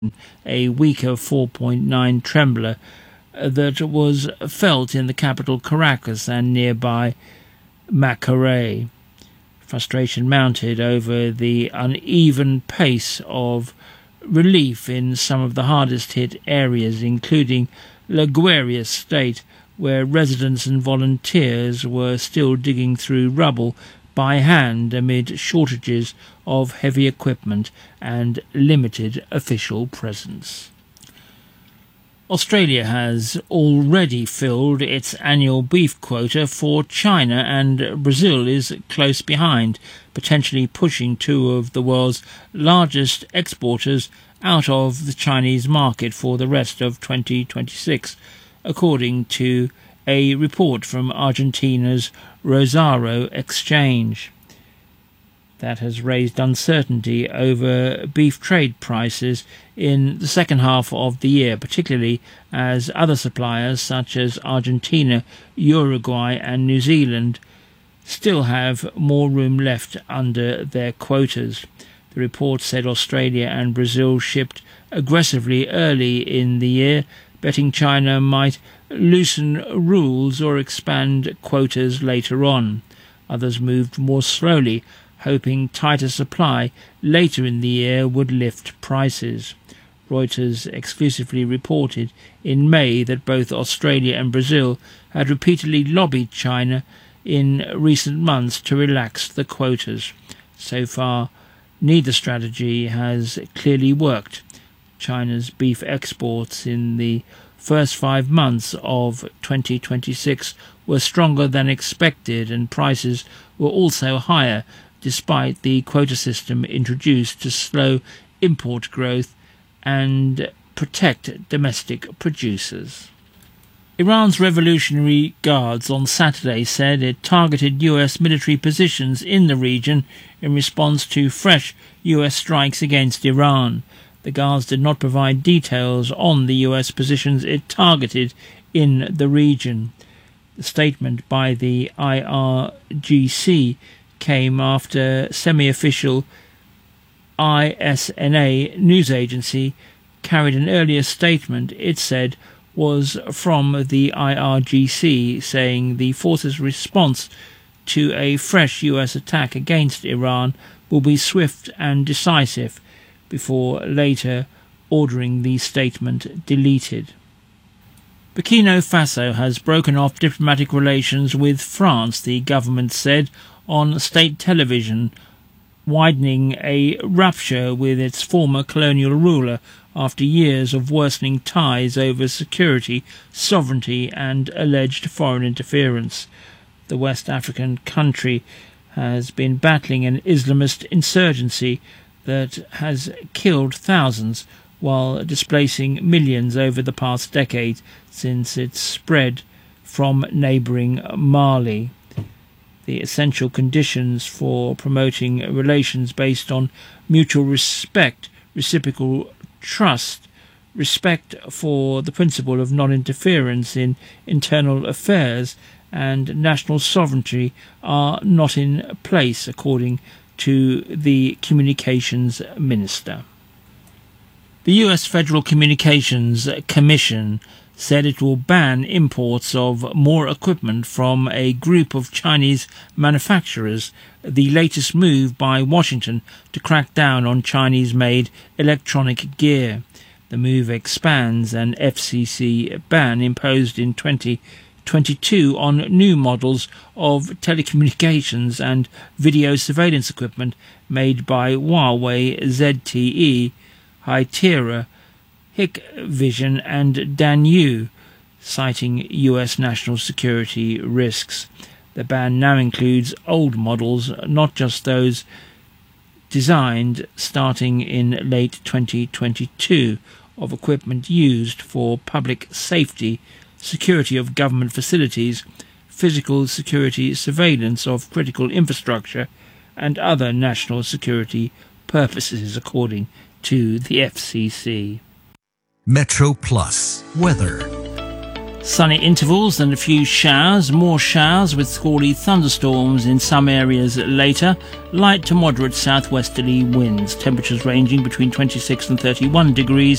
a weaker 4.9 trembler that was felt in the capital Caracas and nearby Macaré. Frustration mounted over the uneven pace of relief in some of the hardest hit areas, including La Guaira state, where residents and volunteers were still digging through rubble by hand amid shortages of heavy equipment and limited official presence. Australia has already filled its annual beef quota for China, and Brazil is close behind, potentially pushing two of the world's largest exporters out of the Chinese market for the rest of 2026, according to a report from Argentina's Rosario Exchange. That has raised uncertainty over beef trade prices in the second half of the year, particularly as other suppliers such as Argentina, Uruguay and New Zealand still have more room left under their quotas. The report said Australia and Brazil shipped aggressively early in the year, betting China might loosen rules or expand quotas later on. Others moved more slowly, hoping tighter supply later in the year would lift prices. Reuters exclusively reported in May that both Australia and Brazil had repeatedly lobbied China in recent months to relax the quotas. So far, neither strategy has clearly worked. China's beef exports in the first 5 months of 2026 were stronger than expected, and prices were also higher, despite the quota system introduced to slow import growth and protect domestic producers. Iran's Revolutionary Guards on Saturday said it targeted US military positions in the region in response to fresh US strikes against Iran. The Guards did not provide details on the US positions it targeted in the region. The statement by the IRGC came after semi-official ISNA news agency carried an earlier statement it said was from the IRGC, saying the force's response to a fresh US attack against Iran will be swift and decisive, before later ordering the statement deleted. Burkina Faso has broken off diplomatic relations with France, the government said on state television, widening a rupture with its former colonial ruler after years of worsening ties over security, sovereignty and alleged foreign interference. The West African country has been battling an Islamist insurgency that has killed thousands while displacing millions over the past decade since its spread from neighbouring Mali. The essential conditions for promoting relations based on mutual respect, reciprocal trust, respect for the principle of non-interference in internal affairs and national sovereignty are not in place, according to the communications minister. The US Federal Communications Commission said it will ban imports of more equipment from a group of Chinese manufacturers, the latest move by Washington to crack down on Chinese-made electronic gear. The move expands an FCC ban imposed in 2022 on new models of telecommunications and video surveillance equipment made by Huawei, ZTE, Hytera, Hikvision and Danyu, citing US national security risks. The ban now includes old models, not just those designed starting in late 2022, of equipment used for public safety, security of government facilities, physical security surveillance of critical infrastructure, and other national security purposes, according to the FCC. Metro Plus weather. Sunny intervals and a few showers, more showers with squally thunderstorms in some areas later. Light to moderate southwesterly winds, temperatures ranging between 26 and 31 degrees.